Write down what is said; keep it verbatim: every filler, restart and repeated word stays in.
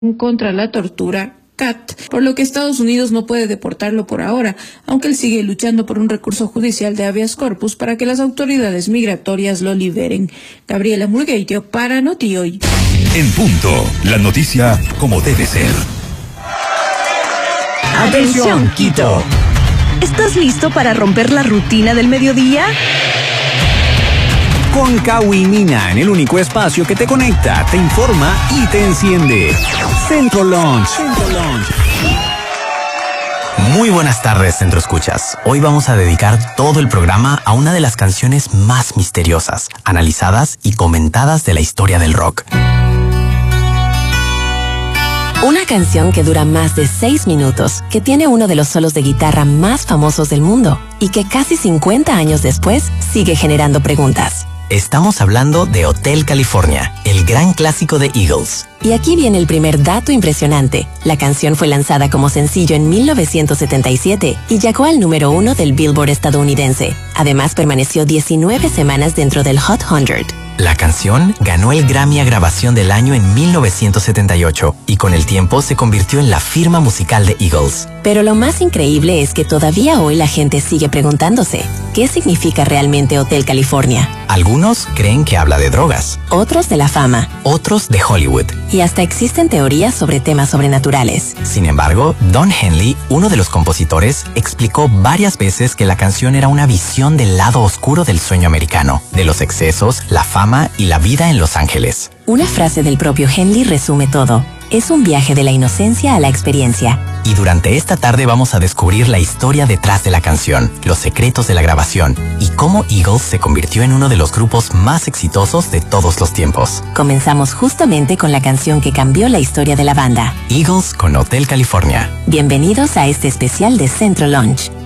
contra la tortura, C A T, por lo que Estados Unidos no puede deportarlo por ahora, aunque él sigue luchando por un recurso judicial de habeas corpus para que las autoridades migratorias lo liberen. Gabriela Murgueitio para NotiHoy. En punto, la noticia como debe ser. Atención, Quito. ¿Estás listo para romper la rutina del mediodía? Con Kawinina, en el único espacio que te conecta, te informa y te enciende. Centro Launch. Centro Launch. Muy buenas tardes, Centro Escuchas. Hoy vamos a dedicar todo el programa a una de las canciones más misteriosas, analizadas y comentadas de la historia del rock. Una canción que dura más de seis minutos, que tiene uno de los solos de guitarra más famosos del mundo y que casi cincuenta años después sigue generando preguntas. Estamos hablando de Hotel California, el gran clásico de Eagles. Y aquí viene el primer dato impresionante. La canción fue lanzada como sencillo en mil novecientos setenta y siete y llegó al número uno del Billboard estadounidense. Además, permaneció diecinueve semanas dentro del Hot cien. La canción ganó el Grammy a Grabación del Año en mil novecientos setenta y ocho y con el tiempo se convirtió en la firma musical de Eagles. Pero lo más increíble es que todavía hoy la gente sigue preguntándose, ¿qué significa realmente Hotel California? Algunos creen que habla de drogas. Otros de la fama. Otros de Hollywood. Y hasta existen teorías sobre temas sobrenaturales. Sin embargo, Don Henley, uno de los compositores, explicó varias veces que la canción era una visión del lado oscuro del sueño americano, de los excesos, la fama y la vida en Los Ángeles. Una frase del propio Henley resume todo. Es un viaje de la inocencia a la experiencia. Y durante esta tarde vamos a descubrir la historia detrás de la canción, los secretos de la grabación y cómo Eagles se convirtió en uno de los grupos más exitosos de todos los tiempos. Comenzamos justamente con la canción que cambió la historia de la banda. Eagles con Hotel California. Bienvenidos a este especial de Centro Launch.